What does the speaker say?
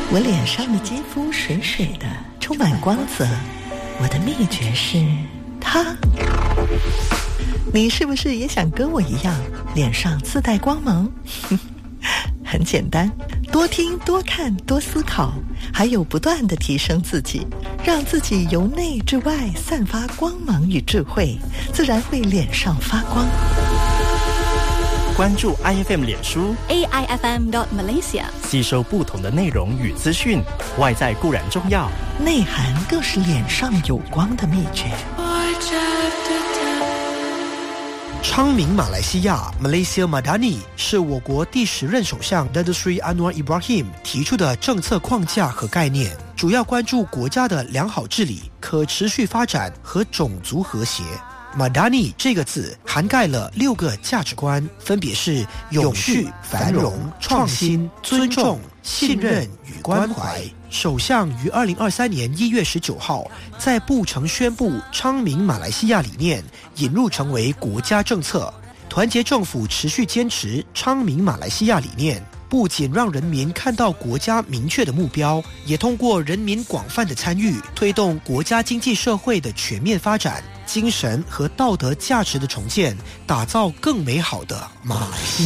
我脸上的肌肤水水的，充满光泽。我的秘诀是它。你是不是也想跟我一样，脸上自带光芒？很简单，多听多看多思考，还有不断地提升自己，让自己由内至外散发光芒与智慧，自然会脸上发光。 关注 IFM 脸书 AIFM.Malaysia， 吸收不同的内容与资讯。外在固然重要， 内涵更是脸上有光的秘诀。 昌明马来西亚 Malaysia Madani 是我国第10任首相 Datuk Seri Anwar Ibrahim 提出的政策框架和概念，主要关注国家的良好治理、可持续发展和种族和谐。Madani 这个字涵盖了6个价值观，分别是永续、繁荣、创新、尊重、信任与关怀。首相于2023年1月19号在布城宣布昌明马来西亚理念引入成为国家政策，团结政府持续坚持昌明马来西亚理念，不仅让人民看到国家明确的目标，也通过人民广泛的参与，推动国家经济社会的全面发展，精神和道德价值的重建，打造更美好的马来西亚。